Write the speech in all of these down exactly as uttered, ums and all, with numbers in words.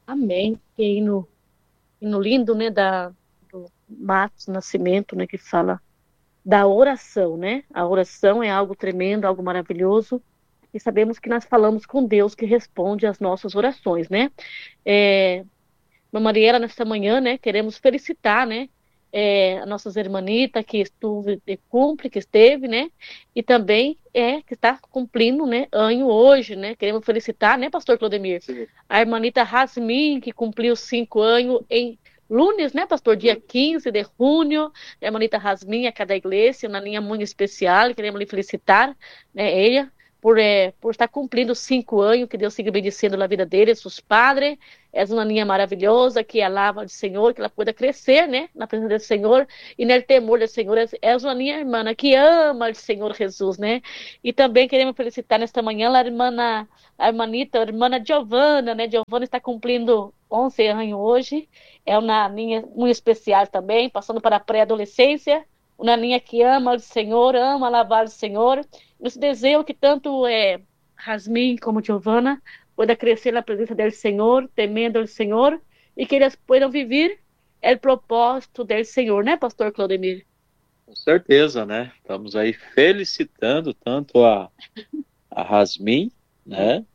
Amém. Que hino, hino lindo, né, da, do Matos Nascimento, né, que fala da oração, né? A oração é algo tremendo, algo maravilhoso, e sabemos que nós falamos com Deus que responde às nossas orações, né? É, Mariela, nesta manhã, né, queremos felicitar, né, é, a nossas irmanitas que estuve, que cumpre, que esteve, né, e também é que está cumprindo, né, ano hoje, né, queremos felicitar, né, pastor Claudemir, Sim. A irmanita Rasmin, que cumpriu cinco anos em lunes, né, pastor, dia quinze de junho, a irmanita Rasmin, aqui da igreja, uma linha muito especial, queremos lhe felicitar, né, ela, por, é, por estar cumprindo cinco anos, que Deus siga bendecendo a vida dele, seus padres. És uma ninha maravilhosa que alava o Senhor, que ela pueda crescer, né, na presença do Senhor e no temor do Senhor. És uma ninha irmã que ama o Senhor Jesus, né? E também queremos felicitar nesta manhã a irmã, a irmanita, a irmã Giovana, né? Giovana está cumprindo onze anos hoje. É uma ninha muito especial também, passando para a pré-adolescência. Uma ninha que ama o Senhor, ama alavar o Senhor. Nos desejo que tanto é Rasmin como Giovana pueda crescer na presença do Senhor, temendo o Senhor, e que eles puedan viver o propósito do Senhor, né, pastor Claudemir? Com certeza, né? Estamos aí felicitando tanto a, a Rasmin, né?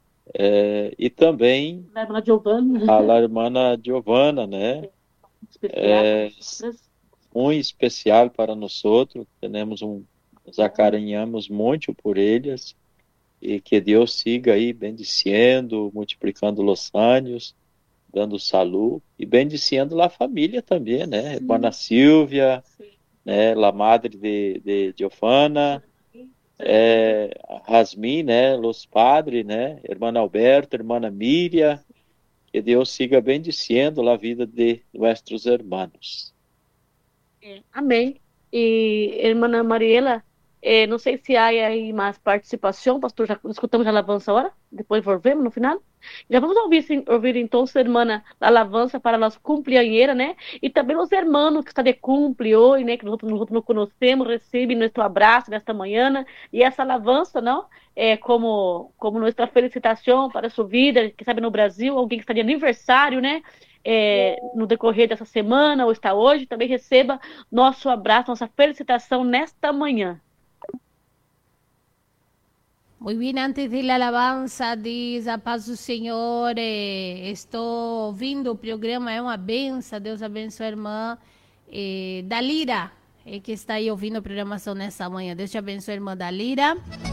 É, e também A irmã Giovana. a la irmã Giovana, né? É, muito especial para nós outros. Temos um, nos acarinhamos muito por eles e que Deus siga aí bendiciendo, multiplicando os anos, dando saúde e bendiciando a família também, né? Irmã Silvia, né? La madre de, de Giovanna, é, Rasmin, né? Los padres, né? Irmã Alberto, irmã Miriam, que Deus siga bendiciendo a vida de nossos irmãos. Amém. E, irmã Mariela, eh, não sei se há aí mais participação, pastor, já escutamos a alabança agora, depois volvemos no final. Já vamos ouvir, sim, ouvir então, irmã, a alabança para nossa cumpleañera, né? E também os irmãos que estão de cumple hoje, né? Que nós, nós não conhecemos, recebem nosso abraço nesta manhã, e essa alabança, não? É como, como nossa felicitação para a sua vida, que sabe no Brasil, alguém que está de aniversário, né? É, no decorrer dessa semana ou está hoje, também receba nosso abraço, nossa felicitação nesta manhã. Muy bien, antes de la alabanza, diz a paz do Senhor, eh, estou ouvindo o programa, é uma benção, Deus abençoe a irmã eh, Dalira, eh, que está aí ouvindo a programação nessa manhã. Deus te abençoe, irmã Dalira.